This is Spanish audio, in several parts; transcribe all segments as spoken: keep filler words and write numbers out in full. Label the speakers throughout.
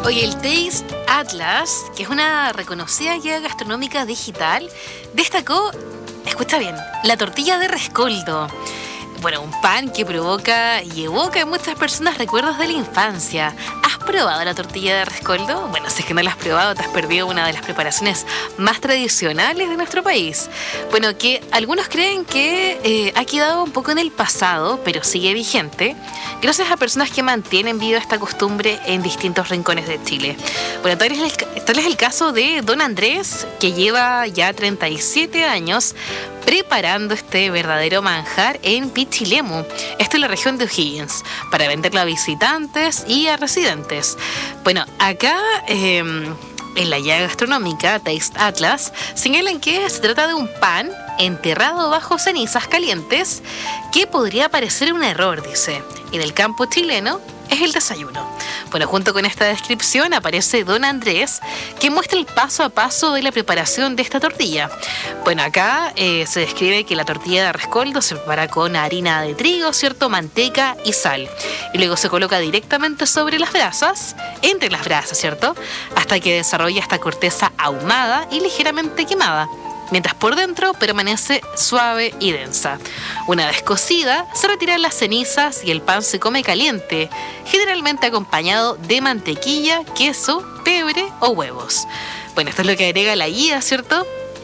Speaker 1: Oye, el Taste Atlas, que es una reconocida guía gastronómica digital, destacó, escucha bien, la tortilla de rescoldo. Bueno, un pan que provoca y evoca en muchas personas recuerdos de la infancia. ¿Has probado la tortilla de rescoldo? Bueno, si es que no la has probado, te has perdido una de las preparaciones más tradicionales de nuestro país. Bueno, que algunos creen que eh, ha quedado un poco en el pasado, pero sigue vigente, gracias a personas que mantienen viva esta costumbre en distintos rincones de Chile. Bueno, tal es el, tal es el caso de don Andrés, que lleva ya treinta y siete años preparando este verdadero manjar en Pichilemu, esto en la región de O'Higgins, para venderlo a visitantes y a residentes. Bueno, acá eh, en la guía gastronómica Taste Atlas señalan que se trata de un pan enterrado bajo cenizas calientes que podría parecer un error, dice. En el campo chileno es el desayuno. Bueno, junto con esta descripción aparece don Andrés, que muestra el paso a paso de la preparación de esta tortilla. Bueno, acá eh, se describe que la tortilla de rescoldo se prepara con harina de trigo, ¿cierto?, manteca y sal. Y luego se coloca directamente sobre las brasas, entre las brasas, ¿cierto?, hasta que desarrolla esta corteza ahumada y ligeramente quemada, mientras por dentro permanece suave y densa. Una vez cocida, se retiran las cenizas y el pan se come caliente, generalmente acompañado de mantequilla, queso, pebre o huevos. Bueno, esto es lo que agrega la guía, ¿cierto?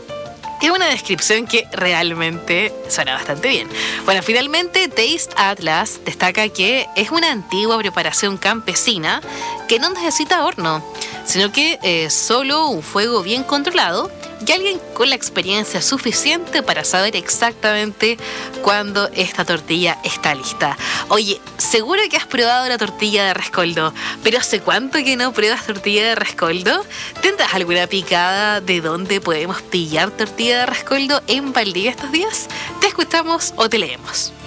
Speaker 1: Es una descripción que realmente suena bastante bien. Bueno, finalmente Taste Atlas destaca que es una antigua preparación campesina que no necesita horno, sino que eh, solo un fuego bien controlado y alguien con la experiencia suficiente para saber exactamente cuándo esta tortilla está lista. Oye, seguro que has probado la tortilla de rescoldo, pero ¿hace cuánto que no pruebas tortilla de rescoldo? ¿Tendrás alguna picada de dónde podemos pillar tortilla de rescoldo en Valdivia estos días? Te escuchamos o te leemos.